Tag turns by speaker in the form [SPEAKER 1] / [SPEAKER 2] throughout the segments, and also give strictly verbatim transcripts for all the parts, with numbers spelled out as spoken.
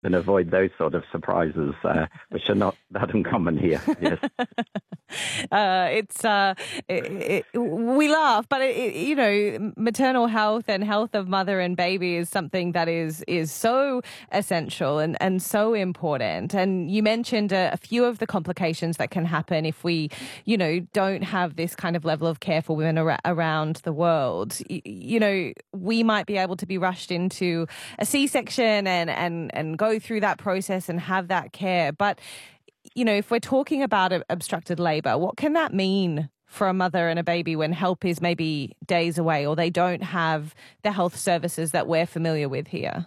[SPEAKER 1] and avoid those sort of surprises, uh, which are not that uncommon here. Yes.
[SPEAKER 2] uh, it's uh, it, it, we laugh, but it, it, you know, maternal health and health of mother and baby is something that is is so essential and, and so important. And you mentioned a, a few of the complications that can happen if we, you know, don't have this kind of level of care for women ar- around the world. You, you know, we might be able to be rushed into a C-section and and and go through that process and have that care. But, you know, if we're talking about obstructed labour, what can that mean for a mother and a baby when help is maybe days away or they don't have the health services that we're familiar with here?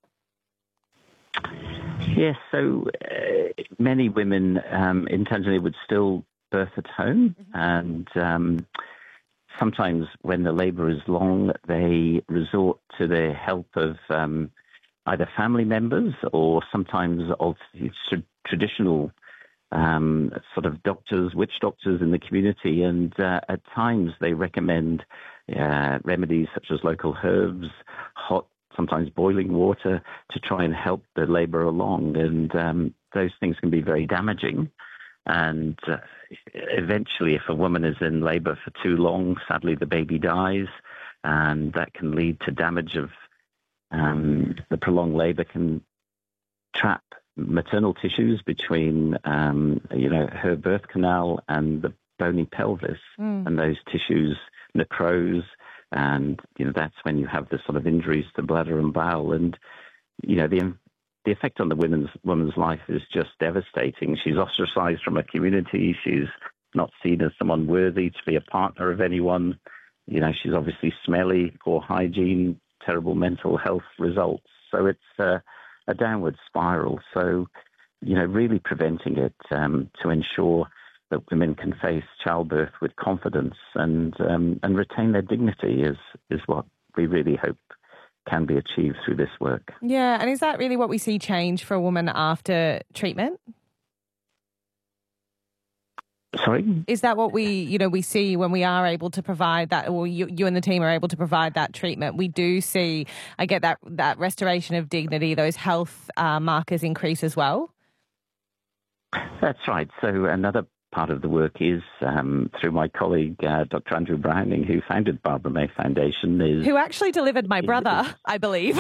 [SPEAKER 1] Yes, so uh, many women um, in Tanzania would still birth at home, mm-hmm. and um, sometimes when the labour is long, they resort to the help of um, either family members or sometimes also traditional um, sort of doctors, witch doctors in the community. And uh, at times they recommend uh, remedies such as local herbs, hot, sometimes boiling water to try and help the labour along. And um, those things can be very damaging. And uh, eventually, if a woman is in labour for too long, sadly the baby dies, and that can lead to damage of Um, the prolonged labour can trap maternal tissues between, um, you know, her birth canal and the bony pelvis, mm. and those tissues necrose, and you know that's when you have the sort of injuries to bladder and bowel, and you know the the effect on the woman's woman's life is just devastating. She's ostracised from her community. She's not seen as someone worthy to be a partner of anyone. You know, she's obviously smelly, poor hygiene, terrible mental health results. So it's uh, a downward spiral. So, you know, really preventing it um, to ensure that women can face childbirth with confidence and um, and retain their dignity is is what we really hope can be achieved through this work.
[SPEAKER 2] Yeah, and is that really what we see change for a woman after treatment?
[SPEAKER 1] Sorry?
[SPEAKER 2] Is that what we, you know, we see when we are able to provide that, or you, you and the team are able to provide that treatment? We do see, I get that that restoration of dignity, those health uh, markers increase as well?
[SPEAKER 1] That's right. So another part of the work is um, through my colleague, uh, Doctor Andrew Browning, who founded Barbara May Foundation. Is,
[SPEAKER 2] who actually delivered my brother, is, I believe.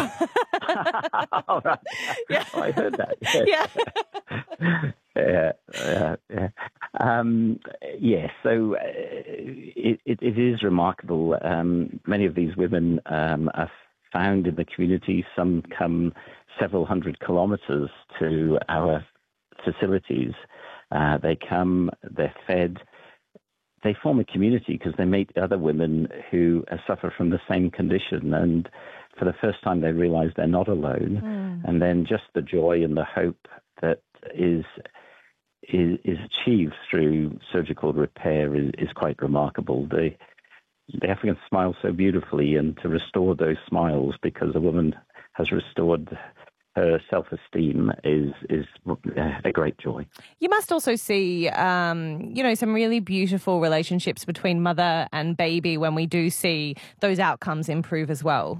[SPEAKER 1] All right. Yeah. Oh, I heard that. Yes.
[SPEAKER 2] Yeah.
[SPEAKER 1] Yeah, uh, yeah. Um, yes, so uh, it, it, it is remarkable. Um, many of these women um, are found in the community. Some come several hundred kilometres to our facilities. Uh, they come, they're fed. They form a community because they meet other women who suffer from the same condition, and for the first time they realise they're not alone. Mm. And then just the joy and the hope that is is, is achieved through surgical repair is, is quite remarkable. The, the Africans smile so beautifully, and to restore those smiles because a woman has restored her self-esteem is is a great joy.
[SPEAKER 2] You must also see, um, you know, some really beautiful relationships between mother and baby when we do see those outcomes improve as well.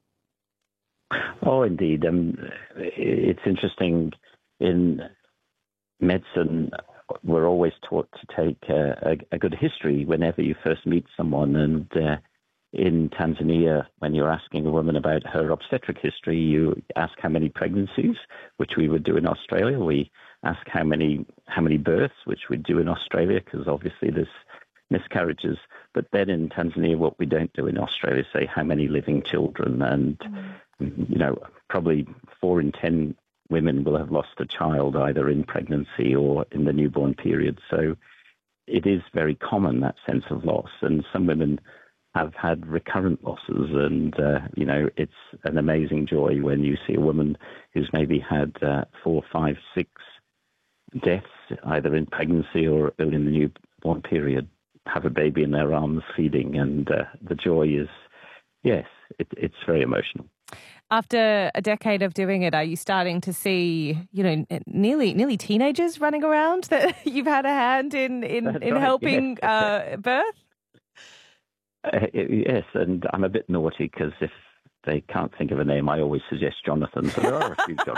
[SPEAKER 1] Oh, indeed. Um, it's interesting. In medicine, we're always taught to take a, a, a good history whenever you first meet someone. And uh, in Tanzania, when you're asking a woman about her obstetric history, you ask how many pregnancies, which we would do in Australia. We ask how many how many births, which we'd do in Australia, because obviously there's miscarriages. But then in Tanzania, what we don't do in Australia is say how many living children. And, mm. you know, probably four in ten women will have lost a child either in pregnancy or in the newborn period. So it is very common, that sense of loss. And some women have had recurrent losses, and, uh, you know, it's an amazing joy when you see a woman who's maybe had uh, four, five, six deaths, either in pregnancy or early in the newborn period, have a baby in their arms feeding, and uh, the joy is, yes, it, it's very emotional.
[SPEAKER 2] After a decade of doing it, are you starting to see, you know, nearly nearly teenagers running around that you've had a hand in, in, in
[SPEAKER 1] right,
[SPEAKER 2] helping
[SPEAKER 1] yes.
[SPEAKER 2] uh, birth?
[SPEAKER 1] Uh, yes, and I'm a bit naughty because if they can't think of a name, I always suggest Jonathan. So there are a few Jonathans.